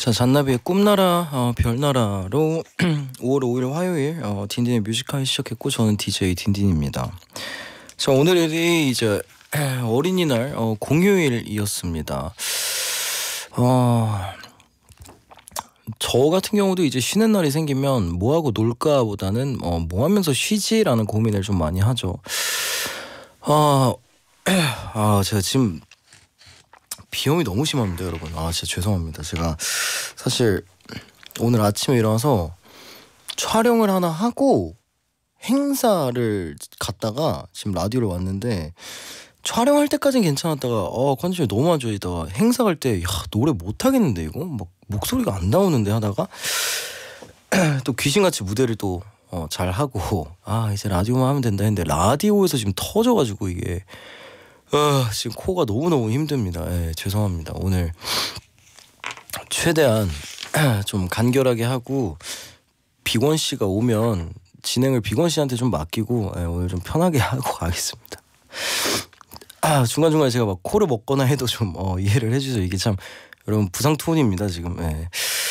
자, 잔나비의 꿈나라 별나라로 5월 5일 화요일 딘딘의 뮤지카이 시작했고, 저는 DJ 딘딘입니다. 자, 오늘이 이제 어린이날 공휴일이었습니다. 저 같은 경우도 이제 쉬는 날이 생기면 뭐 하고 놀까보다는 뭐 하면서 쉬지라는 고민을 좀 많이 하죠. 제가 지금 비염이 너무 심합니다, 여러분. 진짜 죄송합니다. 제가 사실 오늘 아침에 일어나서 촬영을 하나 하고 행사를 갔다가 지금 라디오를 왔는데, 촬영할 때까지는 괜찮았다가 컨디션이 너무 안 좋아지다가 행사 갈 때 노래 못하겠는데 이거 막 목소리가 안 나오는데 하다가 또 귀신같이 무대를 또 잘 하고 이제 라디오만 하면 된다 했는데, 라디오에서 지금 터져가지고 이게 지금 코가 너무너무 힘듭니다. 죄송합니다. 오늘 최대한 좀 간결하게 하고, 비건 씨가 오면 진행을 비건 씨한테 좀 맡기고 오늘 좀 편하게 하고 가겠습니다. 중간중간에 제가 막 코를 먹거나 해도 좀 이해를 해주세요. 이게 참 여러분 부상 톤입니다 지금.